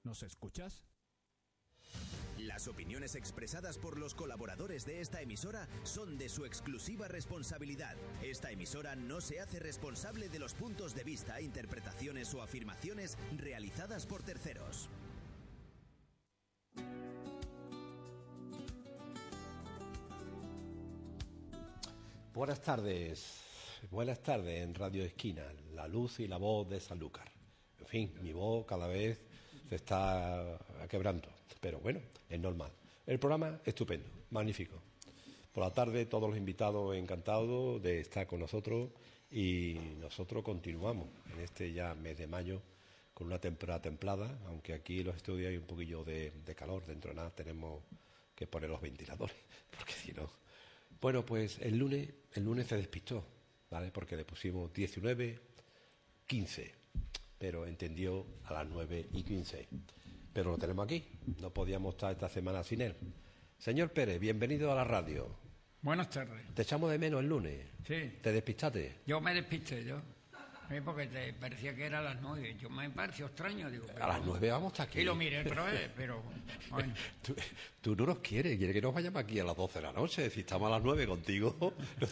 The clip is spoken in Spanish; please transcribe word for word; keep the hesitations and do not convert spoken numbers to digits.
¿Nos escuchas? Las opiniones expresadas por los colaboradores de esta emisora son de su exclusiva responsabilidad. Esta emisora no se hace responsable de los puntos de vista, interpretaciones o afirmaciones realizadas por terceros. Buenas tardes, buenas tardes en Radio Esquina, la luz y la voz de Sanlúcar. En fin, mi voz cada vez se está quebrando, pero bueno, es normal. El programa estupendo, magnífico. Por la tarde todos los invitados encantados de estar con nosotros y nosotros continuamos en este ya mes de mayo con una temporada templada, aunque aquí en los estudios hay un poquillo de, de calor, dentro de nada tenemos que poner los ventiladores, porque si no... Bueno, pues el lunes, el lunes se despistó, ¿vale? Porque le pusimos diecinueve, quince, pero entendió a las nueve y quince. Pero lo tenemos aquí, no podíamos estar esta semana sin él. Señor Pérez, bienvenido a la radio. Buenas tardes. Te echamos de menos el lunes. Sí. ¿Te despistaste? Yo me despisté, yo. Sí, porque te parecía que era a las nueve. Yo me pareció extraño, digo. A las nueve vamos a estar aquí. Y lo miré, pero, eh, pero bueno. tú, tú no nos quieres, quieres que nos vayamos aquí a las doce de la noche. Si estamos a las nueve contigo, no